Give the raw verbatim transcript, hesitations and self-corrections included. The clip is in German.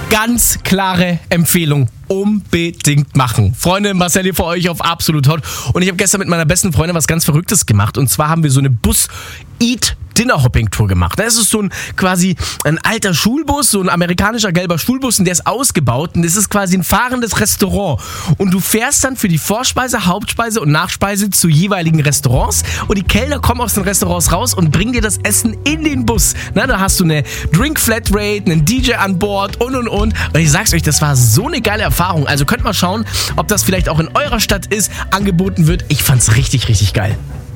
Ganz klare Empfehlung. Unbedingt machen. Freunde, Marcel hier für euch auf Absolut Hot. Und ich habe gestern mit meiner besten Freundin was ganz Verrücktes gemacht. Und zwar haben wir so eine Bus-Eat-Dinner-Hopping-Tour gemacht. Das ist so ein quasi ein alter Schulbus, so ein amerikanischer gelber Schulbus, und der ist ausgebaut. Und das ist quasi ein fahrendes Restaurant. Und du fährst dann für die Vorspeise, Hauptspeise und Nachspeise zu jeweiligen Restaurants. Und die Kellner kommen aus den Restaurants raus und bringen dir das Essen in den Bus. Na, da hast du eine Drink-Flatrate, einen D J an Bord und und und. Und ich sag's euch, das war so eine geile Erfahrung. Also könnt mal schauen, ob das vielleicht auch in eurer Stadt ist, angeboten wird. Ich fand's richtig, richtig geil.